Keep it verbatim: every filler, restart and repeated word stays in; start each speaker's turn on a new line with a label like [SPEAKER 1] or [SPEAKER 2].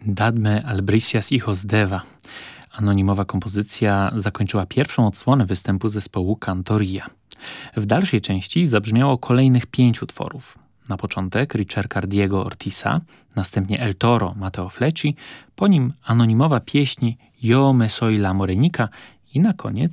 [SPEAKER 1] Dadme albricias hijos d'Eva. Anonimowa kompozycja zakończyła pierwszą odsłonę występu zespołu Cantoria. W dalszej części zabrzmiało kolejnych pięć utworów. Na początek Ricercar Diego Ortiza, następnie El Toro Matteo Flecci, po nim anonimowa pieśń Yo me soy la morenica i na koniec